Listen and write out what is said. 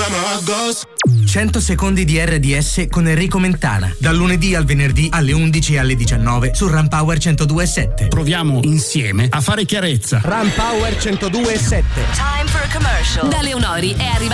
100 secondi di RDS con Enrico Mentana. Dal lunedì al venerdì alle 11 e alle 19 su Ram Power 102.7. Proviamo insieme a fare chiarezza. Ram Power 102.7. Time for a commercial. Da Leonori è arrivato